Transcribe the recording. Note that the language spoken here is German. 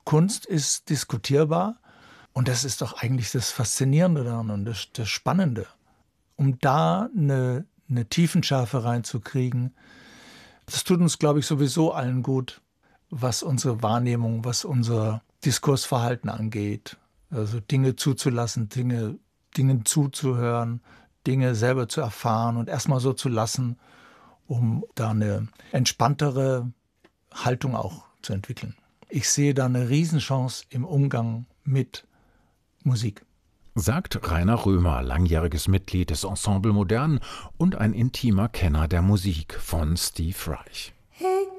Kunst ist diskutierbar und das ist doch eigentlich das Faszinierende daran und das Spannende. Um da eine Tiefenschärfe reinzukriegen, das tut uns, glaube ich, sowieso allen gut, was unsere Wahrnehmung, was unser Diskursverhalten angeht. Also Dinge zuzulassen, Dingen zuzuhören, Dinge selber zu erfahren und erstmal so zu lassen, um da eine entspanntere Haltung auch zu entwickeln. Ich sehe da eine Riesenchance im Umgang mit Musik. Sagt Rainer Römer, langjähriges Mitglied des Ensemble Modern und ein intimer Kenner der Musik von Steve Reich.